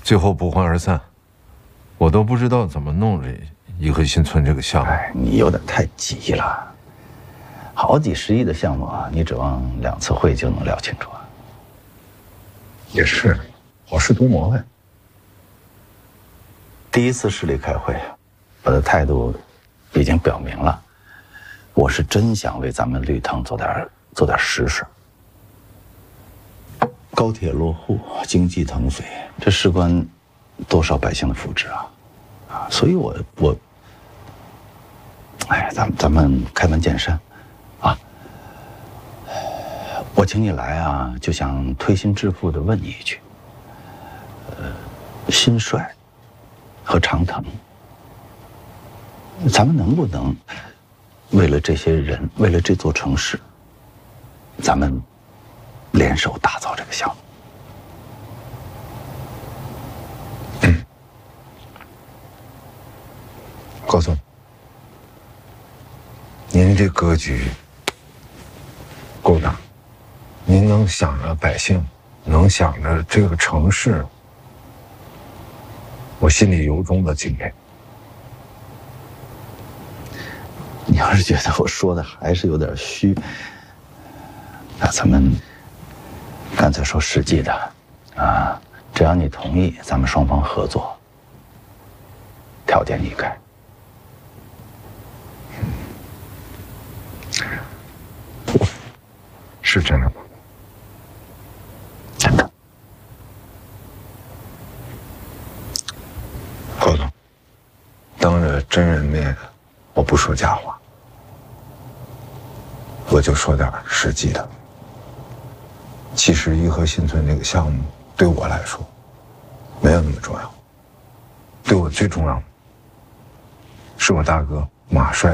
最后不欢而散，我都不知道怎么弄这颐和新村这个项目。 哎，你有点太急了，好几十亿的项目啊，你指望2次会就能聊清楚啊？ 也是，好事多磨呗。 第一次市里开会，我的态度已经表明了，我是真想为咱们绿藤做点实事。高铁落户，经济腾飞，这事关多少百姓的福祉啊！所以我，哎，咱们开门见山，啊，我请你来啊，就想推心置腹地问你一句，新帅和长腾，咱们能不能为了这些人，为了这座城市，咱们联手打造这个项目？ 高总，您这格局够大，您能想着百姓，能想着这个城市，我心里由衷的敬佩。 你要是觉得我说的还是有点虚，那咱们干脆说实际的啊，只要你同意，咱们双方合作，条件一概。 是真的吗？ 真的。 高总，当着真人面，我不说假话，我就说点实际的。其实颐和新村这个项目对我来说没有那么重要，对我最重要的是我大哥马帅